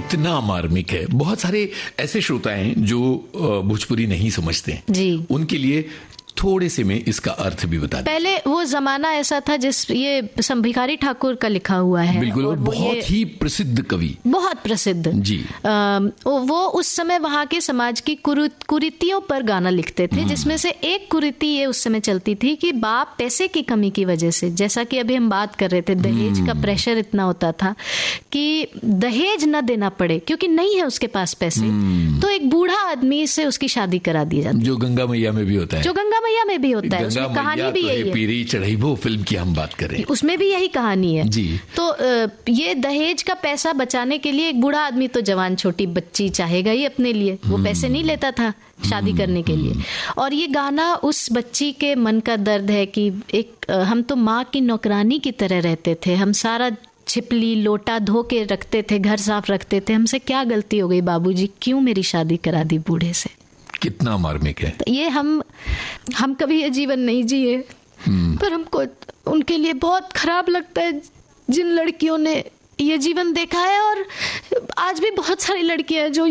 कितना मार्मिक है। बहुत सारे ऐसे श्रोता हैं जो भोजपुरी नहीं समझते हैं जी, उनके लिए थोड़े से में इसका अर्थ भी बता दें। पहले वो जमाना ऐसा था ये भिखारी ठाकुर का लिखा हुआ है। बिल्कुल, और बहुत ही प्रसिद्ध कवि, बहुत प्रसिद्ध जी। वो उस समय वहाँ के समाज की कुरीतियों पर गाना लिखते थे, जिसमें से एक कुरीति ये उस समय चलती थी कि बाप पैसे की कमी की वजह से, जैसा कि अभी हम बात कर रहे थे, दहेज का प्रेशर इतना होता था कि दहेज न देना पड़े क्योंकि नहीं है उसके पास पैसे, तो एक बूढ़ा आदमी से उसकी शादी करा दी जाती, जो गंगा मैया में भी होता है, जो गंगा मैया में भी होता है। उसमें कहानी भी यही है। पीरी चढ़ाई वो फिल्म की हम बात कर रहे हैं, उसमें भी यही कहानी है जी। तो ये दहेज का पैसा बचाने के लिए एक बूढ़ा आदमी तो जवान छोटी बच्ची चाहेगा ही अपने लिए, वो पैसे नहीं लेता था शादी करने के लिए। और ये गाना उस बच्ची के मन का दर्द है कि एक हम तो माँ की नौकरानी की तरह रहते थे, हम सारा छिपली लोटा धो के रखते थे, घर साफ रखते थे, हमसे क्या गलती हो गई बाबूजी, क्यों मेरी शादी करा दी बूढ़े से। कितना मार्मिक है ये। हम कभी ये जीवन नहीं जिए, पर हमको उनके लिए बहुत खराब लगता है जिन लड़कियों ने ये जीवन देखा है। और आज भी बहुत सारी लड़कियां जो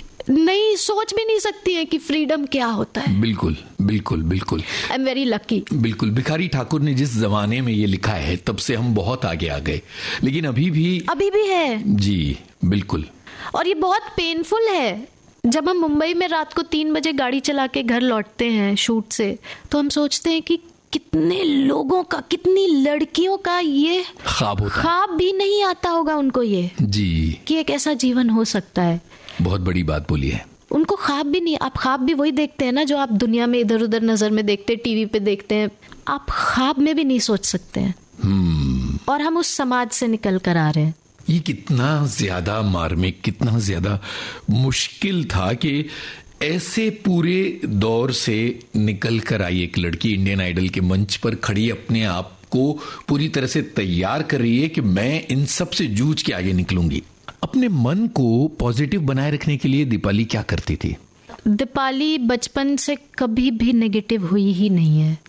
नहीं सोच भी नहीं सकती हैं कि फ्रीडम क्या होता है। बिल्कुल बिल्कुल बिल्कुल, आई एम वेरी लकी। बिल्कुल, भिखारी ठाकुर ने जिस जमाने में ये लिखा है तब से हम बहुत आगे आ गए, लेकिन अभी भी है जी। बिल्कुल, और ये बहुत पेनफुल है। जब हम मुंबई में रात को 3 बजे गाड़ी चला के घर लौटते हैं शूट से, तो हम सोचते हैं कि कितने लोगों का, कितनी लड़कियों का ये ख्वाब होता है, ख्वाब भी नहीं आता होगा उनको ये जी कि एक ऐसा जीवन हो सकता है। बहुत बड़ी बात बोली है। उनको ख्वाब भी नहीं, आप ख्वाब भी वही देखते हैं ना जो आप दुनिया में इधर उधर नजर में देखते, टीवी पे देखते हैं, आप ख्वाब में भी नहीं सोच सकते हैं। और हम उस समाज से निकल कर आ रहे हैं। ये कितना ज्यादा मार्मिक, कितना ज्यादा मुश्किल था कि ऐसे पूरे दौर से निकल कर आई एक लड़की इंडियन आइडल के मंच पर खड़ी, अपने आप को पूरी तरह से तैयार कर रही है कि मैं इन सब से जूझ के आगे निकलूंगी। अपने मन को पॉजिटिव बनाए रखने के लिए दीपाली क्या करती थी? दीपाली बचपन से कभी भी नेगेटिव हुई ही नहीं है।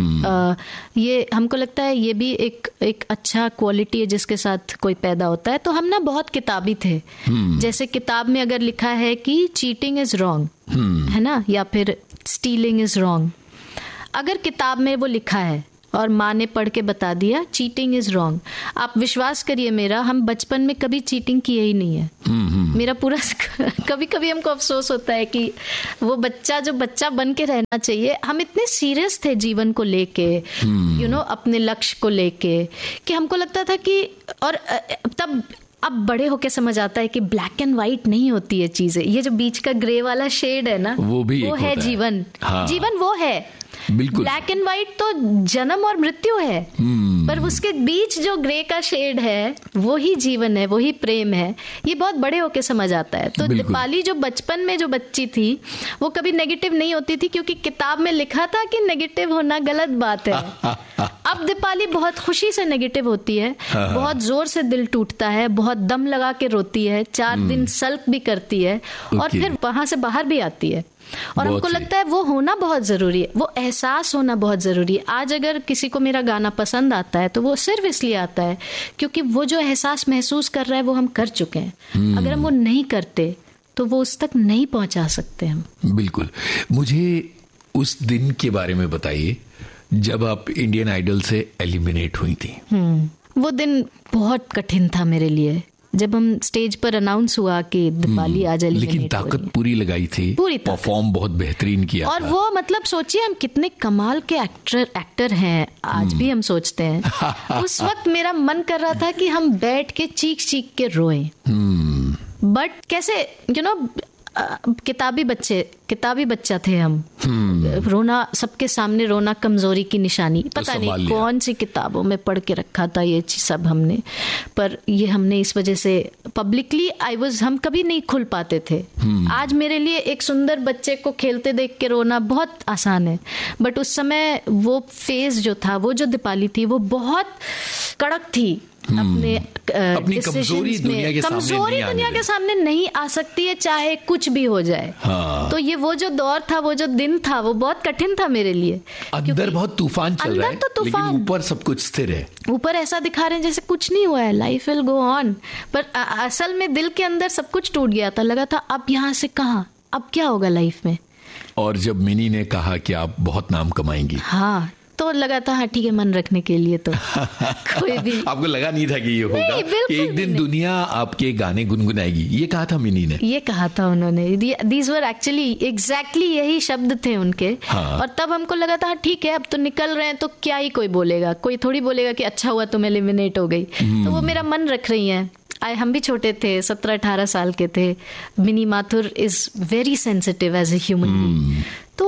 ये हमको लगता है ये भी एक अच्छा क्वालिटी है जिसके साथ कोई पैदा होता है। तो हम ना बहुत किताबी थे। जैसे किताब में अगर लिखा है कि चीटिंग इज रॉन्ग, है ना, या फिर स्टीलिंग इज रॉन्ग, अगर किताब में वो लिखा है और माँ ने पढ़ के बता दिया चीटिंग इज रॉन्ग, आप विश्वास करिए मेरा, हम बचपन में कभी चीटिंग किए ही नहीं है। मेरा पूरा कभी कभी हमको अफसोस होता है कि वो बच्चा जो बच्चा बन के रहना चाहिए, हम इतने सीरियस थे जीवन को लेके, अपने लक्ष्य को लेके, कि हमको लगता था कि, और तब अब बड़े होके समझ आता है कि ब्लैक एंड व्हाइट नहीं होती है चीजें, ये जो बीच का ग्रे वाला शेड है ना, वो है जीवन। हाँ। जीवन वो है, बिल्कुल। ब्लैक एंड व्हाइट तो जन्म और मृत्यु है, पर उसके बीच जो ग्रे का शेड है वो ही जीवन है, वो ही प्रेम है। ये बहुत बड़े होके समझ आता है। तो दीपाली जो बचपन में जो बच्ची थी वो कभी नेगेटिव नहीं होती थी, क्योंकि किताब में लिखा था कि नेगेटिव होना गलत बात है। अब दीपाली बहुत खुशी से नेगेटिव होती है, बहुत जोर से दिल टूटता है, बहुत दम लगा के रोती है, 4 दिन सल्क भी करती है, और फिर वहां से बाहर भी आती है। और हमको लगता है वो होना बहुत जरूरी है, वो एहसास होना बहुत जरूरी है। आज अगर किसी को मेरा गाना पसंद आता है तो वो सिर्फ इसलिए आता है क्योंकि वो जो एहसास महसूस कर रहा है वो हम कर चुके हैं। अगर हम वो नहीं करते तो वो उस तक नहीं पहुंचा सकते हम। बिल्कुल। मुझे उस दिन के बारे में बताइए जब आप इंडियन आइडल से एलिमिनेट हुई थी। वो दिन बहुत कठिन था मेरे लिए। जब हम स्टेज पर अनाउंस हुआ कि दीपाली आज एलिमिनेट, लेकिन ताकत पूरी लगाई थी, पूरी परफॉर्म बहुत बेहतरीन किया और था। वो मतलब सोचिए हम कितने कमाल के एक्टर हैं, आज भी हम सोचते हैं। उस वक्त मेरा मन कर रहा था कि हम बैठ के चीख चीख के रोएं, बट कैसे किताबी बच्चा थे हम। रोना सबके सामने, रोना कमजोरी की निशानी, पता नहीं कौन सी किताबों में पढ़ के रखा था ये सब हमने, पर ये हमने इस वजह से पब्लिकली हम कभी नहीं खुल पाते थे। आज मेरे लिए एक सुंदर बच्चे को खेलते देख के रोना बहुत आसान है, बट उस समय वो फेज जो था, वो जो दीपाली थी वो बहुत कड़क थी, अपनी कमजोरी दुनिया के सामने नहीं आ सकती है, चाहे कुछ भी हो जाए। हाँ। तो ये वो जो दौर था, वो जो दिन था, वो बहुत कठिन था मेरे लिए। अंदर बहुत तूफान चल रहा है, तो लेकिन ऊपर सब कुछ स्थिर है। ऊपर ऐसा दिखा रहे हैं जैसे कुछ नहीं हुआ है, लाइफ विल गो ऑन, पर असल में दिल के अंदर सब कुछ टूट गया था। लगा था अब यहाँ से कहाँ, अब क्या होगा लाइफ में। और जब मिनी ने कहा कि आप बहुत नाम कमाएंगी, हाँ, तो लगा था हाँ ठीक है, मन रखने के लिए तो कोई भी आपको लगा नहीं था कि ये होगा कि एक दिन दुनिया आपके गाने गुनगुनाएगी। ये कहा था मिनी ने, ये कहा था उन्होंने। दीज वर एक्चुअली एग्जैक्टली यही शब्द थे उनके। हाँ। और तब हमको लगा था ठीक है, अब तो निकल रहे हैं तो क्या ही कोई बोलेगा, कोई थोड़ी बोलेगा कि अच्छा हुआ तुम एलिमिनेट हो गई। तो वो मेरा मन रख रही है। हम भी छोटे थे, 17-18 साल के थे। Mini Mathur is very sensitive as a human being. तो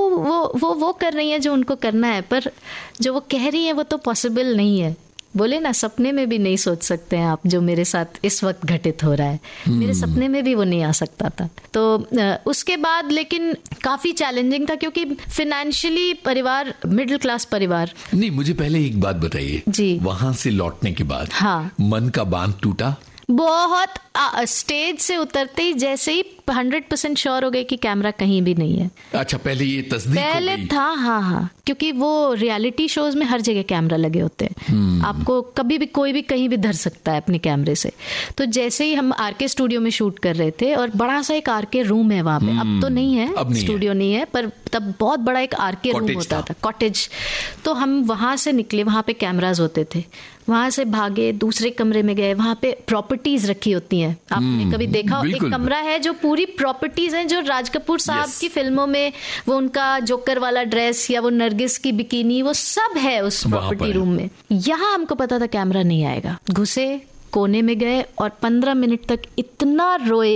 वो कर रही है जो उनको करना है, पर जो वो कह रही है वो तो पॉसिबल नहीं है। बोले ना, सपने में भी नहीं सोच सकते हैं आप जो मेरे साथ इस वक्त घटित हो रहा है। मेरे सपने में भी वो नहीं आ सकता था। तो उसके बाद लेकिन काफी चैलेंजिंग था, क्योंकि फाइनेंशियली परिवार मिडिल क्लास परिवार। नहीं, मुझे पहले एक बात बताइए जी, वहां से लौटने के बाद हाँ, मन का बांध टूटा बहुत। स्टेज से उतरते ही जैसे ही 100% श्योर हो गए कि कैमरा कहीं भी नहीं है। अच्छा, पहले ये तस्दीक पहले था, हाँ, क्योंकि वो रियलिटी शोज में हर जगह कैमरा लगे होते हैं। आपको कभी भी कोई भी कहीं भी धर सकता है अपने कैमरे से। तो जैसे ही हम आरके स्टूडियो में शूट कर रहे थे, और बड़ा सा एक आरके रूम है वहां पे, अब तो नहीं है, स्टूडियो नहीं है, पर तब बहुत बड़ा एक आरके रूम होता था, कॉटेज। तो हम वहां से निकले, वहां पे कैमराज होते थे, वहां से भागे, दूसरे कमरे में गए, वहां पे प्रॉपर्टीज रखी होती हैं। आपने कभी देखा हो, एक कमरा है जो पूरी प्रॉपर्टीज हैं, जो राज कपूर साहब की फिल्मों में वो उनका जोकर वाला ड्रेस या वो नरगिस की बिकिनी, वो सब है उस प्रॉपर्टी रूम में। यहाँ हमको पता था कैमरा नहीं आएगा। घुसे, कोने में गए, और 15 मिनट तक इतना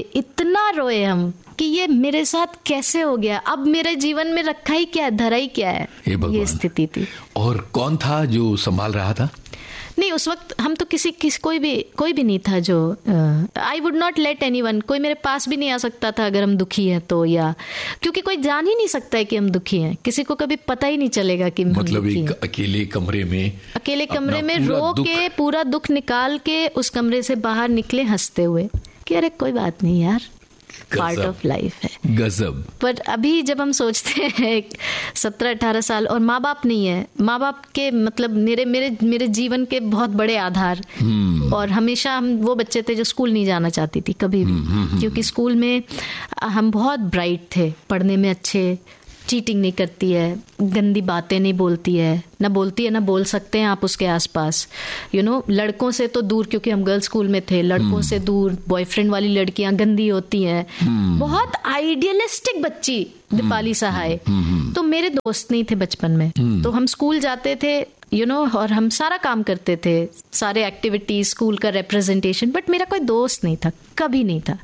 रोए हम कि ये मेरे साथ कैसे हो गया, अब मेरे जीवन में रखा ही क्या, धरा ही क्या है, ये स्थिति थी। और कौन था जो संभाल रहा था? नहीं, उस वक्त हम तो कोई भी नहीं था जो I would not let anyone, कोई मेरे पास भी नहीं आ सकता था अगर हम दुखी हैं तो, या क्योंकि कोई जान ही नहीं सकता है कि हम दुखी हैं, किसी को कभी पता ही नहीं चलेगा कि मतलब एक अकेले कमरे में रो के पूरा दुख निकाल के उस कमरे से बाहर निकले हंसते हुए कि अरे कोई बात नहीं यार, पार्ट ऑफ लाइफ है। गजब। पर अभी जब हम सोचते हैं 17-18 साल और माँ बाप नहीं है, माँ बाप के मतलब मेरे जीवन के बहुत बड़े आधार, और हमेशा हम वो बच्चे थे जो स्कूल नहीं जाना चाहती थी कभी भी, क्योंकि स्कूल में हम बहुत ब्राइट थे, पढ़ने में अच्छे, चीटिंग नहीं करती है, गंदी बातें नहीं बोलती है, ना बोल सकते हैं आप उसके आसपास, लड़कों से तो दूर, क्योंकि हम गर्ल्स स्कूल में थे, लड़कों से दूर, बॉयफ्रेंड वाली लड़कियां गंदी होती हैं, बहुत आइडियलिस्टिक बच्ची दीपाली सहाय। तो मेरे दोस्त नहीं थे बचपन में, तो हम स्कूल जाते थे और हम सारा काम करते थे, सारे एक्टिविटीज, स्कूल का रिप्रेजेंटेशन, बट मेरा कोई दोस्त नहीं था, कभी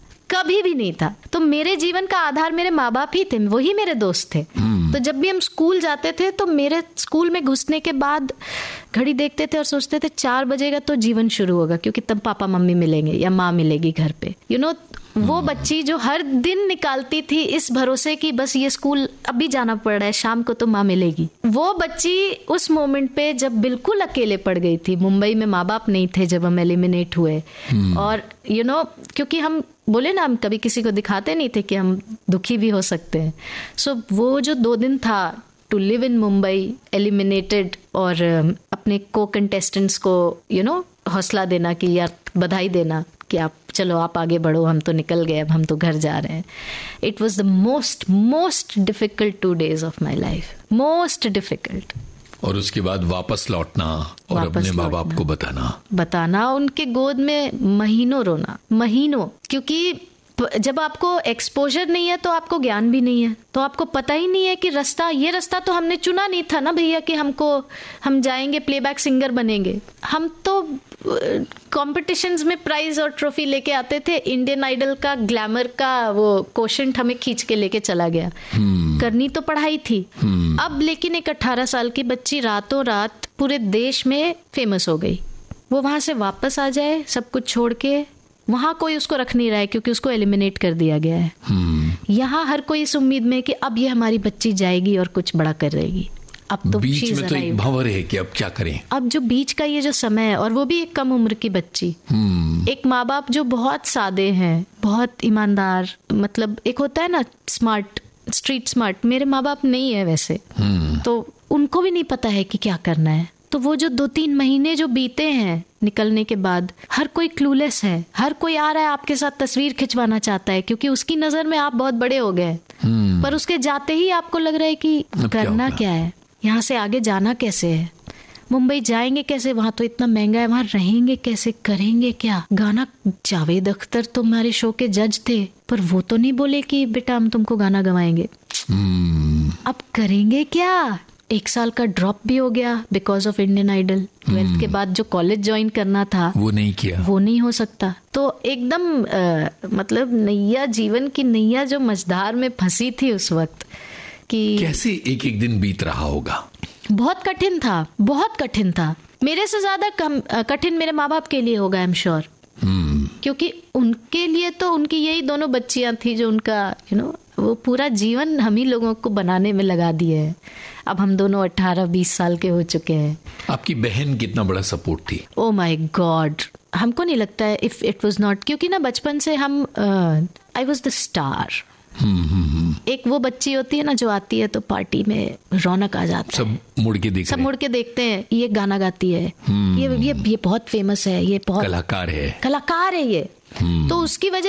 भी नहीं था। तो मेरे जीवन का आधार मेरे माँ बाप ही थे, वही मेरे दोस्त थे। तो जब भी हम स्कूल जाते थे तो मेरे स्कूल में घुसने के बाद घड़ी देखते थे और सोचते थे 4 बजेगा तो जीवन शुरू होगा, क्योंकि तब पापा मम्मी मिलेंगे या माँ मिलेगी घर पे। वो बच्ची जो हर दिन निकालती थी इस भरोसे कि बस ये स्कूल अभी जाना पड़ रहा है, शाम को तो माँ मिलेगी, वो बच्ची उस मोमेंट पे जब बिल्कुल अकेले पड़ गई थी। मुंबई में माँ बाप नहीं थे जब हम एलिमिनेट हुए, और क्योंकि हम बोले ना, हम कभी किसी को दिखाते नहीं थे कि हम दुखी भी हो सकते हैं। सो वो जो 2 दिन था, to live in Mumbai eliminated, और अपने को कंटेस्टेंट्स को हौसला देना कि यार बधाई देना कि आप चलो, आप आगे बढ़ो, हम तो निकल गए, अब हम तो घर जा रहे हैं। It was the most difficult 2 days of my life, most difficult. और उसके बाद वापस लौटना और अपने माँ बाप को बताना, उनके गोद में महीनों रोना, क्योंकि जब आपको एक्सपोजर नहीं है तो आपको ज्ञान भी नहीं है, तो आपको पता ही नहीं है कि ये रास्ता तो हमने चुना नहीं था ना भैया, कि हम जाएंगे प्लेबैक सिंगर बनेंगे। हम तो कॉम्पिटिशन्स में प्राइज और ट्रॉफी लेके आते थे, इंडियन आइडल का ग्लैमर का वो कोशेंट हमें खींच के लेके चला गया। करनी तो पढ़ाई थी। अब लेकिन एक 18 साल की बच्ची रातों रात पूरे देश में फेमस हो गई, वो वहां से वापस आ जाए सब कुछ छोड़ के, वहां कोई उसको रख नहीं रहा है क्योंकि उसको एलिमिनेट कर दिया गया है। यहाँ हर कोई इस उम्मीद में कि अब ये हमारी बच्ची जाएगी और कुछ बड़ा कर रहेगी। अब तो बीच में तो एक भंवर है कि अब क्या करें। अब जो बीच का ये जो समय है, और वो भी एक कम उम्र की बच्ची, एक माँ बाप जो बहुत सादे हैं, बहुत ईमानदार, मतलब एक होता है ना स्मार्ट, स्ट्रीट स्मार्ट, मेरे माँ बाप नहीं है वैसे, तो उनको भी नहीं पता है कि क्या करना है। तो वो जो 2-3 महीने जो बीते हैं निकलने के बाद, हर कोई क्लूलेस है, हर कोई आ रहा है आपके साथ तस्वीर खिंचवाना चाहता है, क्योंकि उसकी नजर में आप बहुत बड़े हो गए, पर उसके जाते ही आपको लग रहा है कि करना क्या है, यहाँ से आगे जाना कैसे है, मुंबई जाएंगे कैसे, वहां तो इतना महंगा है, वहां रहेंगे कैसे, करेंगे क्या। गाना, जावेद अख्तर तो हमारे शो के जज थे, पर वो तो नहीं बोले कि बेटा हम तुमको गाना गवाएंगे। अब करेंगे क्या। 1 साल का ड्रॉप भी हो गया because of Indian idol. 12th के बाद जो कॉलेज ज्वाइन करना था वो नहीं किया, वो नहीं हो सकता। तो एकदम मतलब नैया, जीवन की नैया जो मझधार में फंसी थी उस वक्त, कि कैसे एक एक दिन बीत रहा होगा। बहुत कठिन था, बहुत कठिन था। मेरे से ज्यादा कठिन मेरे माँ बाप के लिए होगा, आई एम श्योर, क्योंकि उनके लिए तो उनकी यही दोनों बच्चियां थी जो उनका वो पूरा जीवन हम ही लोगों को बनाने में लगा दिए है। अब हम दोनों 18-20 साल के हो चुके हैं। आपकी बहन कितना बड़ा सपोर्ट थी? ओ माय गॉड, हमको नहीं लगता है इफ इट वाज नॉट, क्योंकि ना बचपन से हम आई वाज द स्टार। एक वो बच्ची होती है ना जो आती है तो पार्टी में रौनक आ जाता है, सब मुड़ के देखते हैं, ये गाना गाती है, ये बहुत फेमस है, ये बहुत कलाकार है ये। तो उसकी वजह